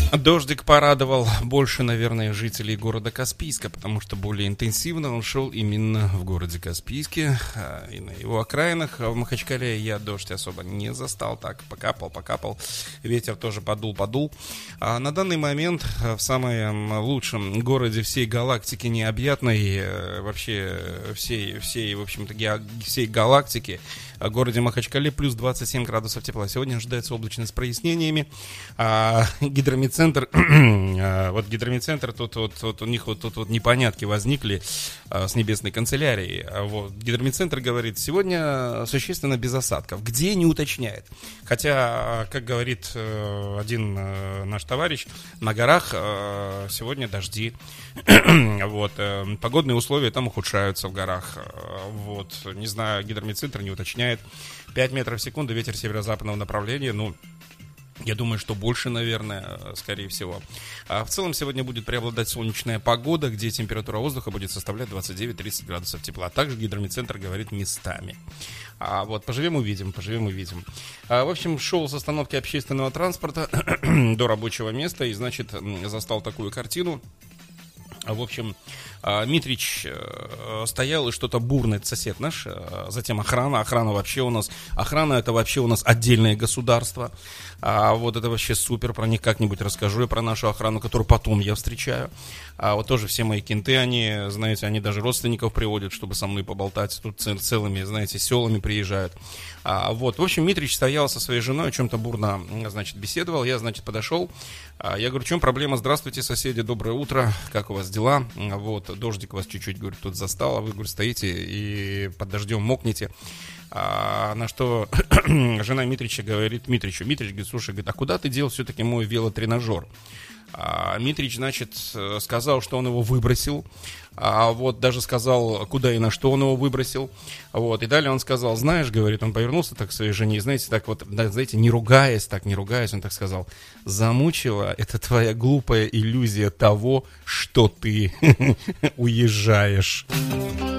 Дождик порадовал больше, наверное, жителей города Каспийска, потому что более интенсивно он шел именно в городе Каспийске и на его окраинах. В Махачкале я дождь особо не застал, так покапал, ветер тоже подул. А на данный момент в самом лучшем городе всей галактики необъятной, вообще всей, в общем-то, всей галактики, в городе Махачкале плюс 27 градусов тепла. Сегодня ожидается облачность с прояснениями. Гидромедцентр, тут у них тут непонятки возникли с небесной канцелярией. Гидромедцентр говорит, сегодня существенно без осадков. Где, не уточняет. Хотя, как говорит один наш товарищ, на горах сегодня дожди. Погодные условия там ухудшаются в горах. Не знаю, гидромедцентр не уточняет. 5 метров в секунду, ветер северо-западного направления, я думаю, что больше, наверное, скорее всего. В целом сегодня будет преобладать солнечная погода, где температура воздуха будет составлять 29-30 градусов тепла. Также гидромедцентр говорит местами. Поживем увидим. В общем, шел с остановки общественного транспорта до рабочего места и, застал такую картину. В общем, Митрич стоял и что-то бурное, сосед наш, затем охрана это вообще у нас отдельное государство, это вообще супер, про них как-нибудь расскажу я про нашу охрану, которую потом я встречаю, тоже все мои кенты, они даже родственников приводят, чтобы со мной поболтать, тут целыми, селами приезжают. В общем, Митрич стоял со своей женой, о чем-то бурно, беседовал, я, подошел, я говорю, в чем проблема, здравствуйте, соседи, доброе утро, как у вас дела, дождик вас чуть-чуть, говорю, тут застал, а вы, говорю, стоите и под дождем мокнете. На что жена Митрича говорит Митрич говорит, слушай, а куда ты дел все-таки мой велотренажер? Митрич, сказал, что он его выбросил, даже сказал, куда и на что он его выбросил, и далее он сказал, знаешь, говорит, он повернулся так к своей жене, не ругаясь, он так сказал, замучила это твоя глупая иллюзия того, что ты уезжаешь.